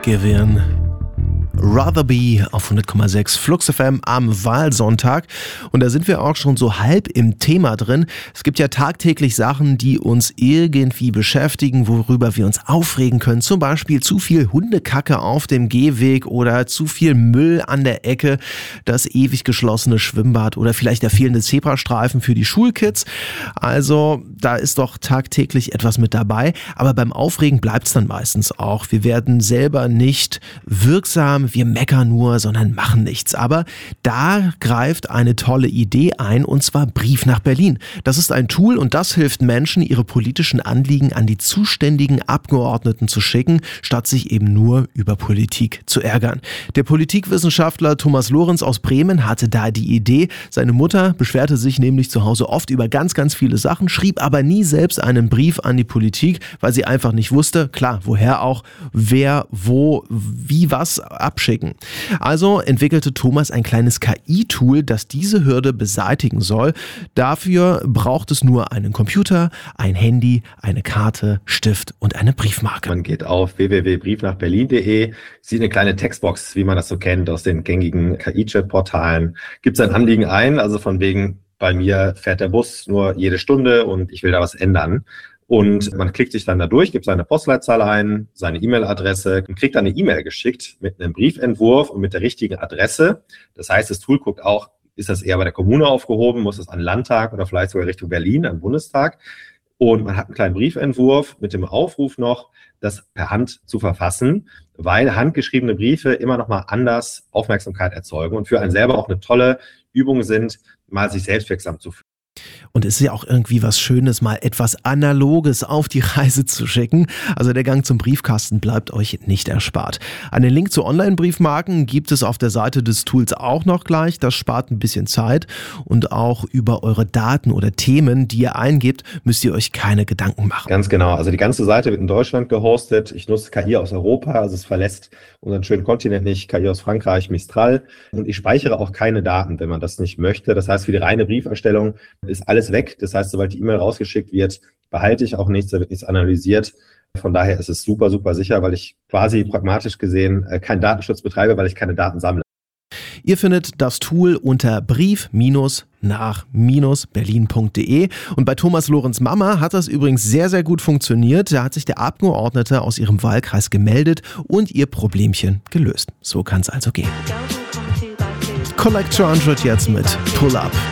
Givian. Rather Be auf 100,6 Flux FM am Wahlsonntag. Und da sind wir auch schon so halb im Thema drin. Es gibt ja tagtäglich Sachen, die uns irgendwie beschäftigen, worüber wir uns aufregen können. Zum Beispiel zu viel Hundekacke auf dem Gehweg oder zu viel Müll an der Ecke, das ewig geschlossene Schwimmbad oder vielleicht der fehlende Zebrastreifen für die Schulkids. Also da ist doch tagtäglich etwas mit dabei. Aber beim Aufregen bleibt es dann meistens auch. Wir werden selber nicht wirksam, wir meckern nur, sondern machen nichts. Aber da greift eine tolle Idee ein, und zwar Brief nach Berlin. Das ist ein Tool und das hilft Menschen, ihre politischen Anliegen an die zuständigen Abgeordneten zu schicken, statt sich eben nur über Politik zu ärgern. Der Politikwissenschaftler Thomas Lorenz aus Bremen hatte da die Idee. Seine Mutter beschwerte sich nämlich zu Hause oft über ganz, ganz viele Sachen, schrieb aber nie selbst einen Brief an die Politik, weil sie einfach nicht wusste, klar, woher auch, wer, wo, wie, was abschicken. Also entwickelte Thomas ein kleines KI-Tool, das diese Hürde beseitigen soll. Dafür braucht es nur einen Computer, ein Handy, eine Karte, Stift und eine Briefmarke. Man geht auf www.briefnachberlin.de, sieht eine kleine Textbox, wie man das so kennt aus den gängigen KI-Chat-Portalen, gibt sein Anliegen ein, also von wegen, bei mir fährt der Bus nur jede Stunde und ich will da was ändern. Und man klickt sich dann da durch, gibt seine Postleitzahl ein, seine E-Mail-Adresse und kriegt dann eine E-Mail geschickt mit einem Briefentwurf und mit der richtigen Adresse. Das heißt, das Tool guckt auch, ist das eher bei der Kommune aufgehoben, muss es an den Landtag oder vielleicht sogar Richtung Berlin, an den Bundestag. Und man hat einen kleinen Briefentwurf mit dem Aufruf noch, das per Hand zu verfassen, weil handgeschriebene Briefe immer noch mal anders Aufmerksamkeit erzeugen und für einen selber auch eine tolle Übung sind, mal sich selbstwirksam zu fühlen. Und es ist ja auch irgendwie was Schönes, mal etwas Analoges auf die Reise zu schicken. Also der Gang zum Briefkasten bleibt euch nicht erspart. Einen Link zu Online-Briefmarken gibt es auf der Seite des Tools auch noch gleich. Das spart ein bisschen Zeit. Und auch über eure Daten oder Themen, die ihr eingebt, müsst ihr euch keine Gedanken machen. Ganz genau. Also die ganze Seite wird in Deutschland gehostet. Ich nutze KI aus Europa, also es verlässt unseren schönen Kontinent nicht. KI aus Frankreich, Mistral. Und ich speichere auch keine Daten, wenn man das nicht möchte. Das heißt, für die reine Brieferstellung ist alles weg. Das heißt, sobald die E-Mail rausgeschickt wird, behalte ich auch nichts, da wird nichts analysiert. Von daher ist es super, super sicher, weil ich quasi pragmatisch gesehen keinen Datenschutz betreibe, weil ich keine Daten sammle. Ihr findet das Tool unter brief-nach-berlin.de. Und bei Thomas Lorenz Mama hat das übrigens sehr, sehr gut funktioniert. Da hat sich der Abgeordnete aus ihrem Wahlkreis gemeldet und ihr Problemchen gelöst. So kann es also gehen. Collect 200 jetzt mit Pull Up.